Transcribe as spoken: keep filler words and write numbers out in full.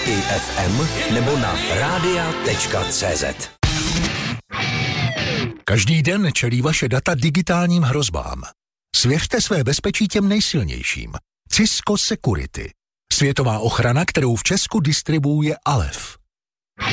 i ef em nebo na radia tečka cé zet. Každý den čelí vaše data digitálním hrozbám. Svěřte své bezpečí těm nejsilnějším. Cisco Security. Světová ochrana, kterou v Česku distribuuje Alef.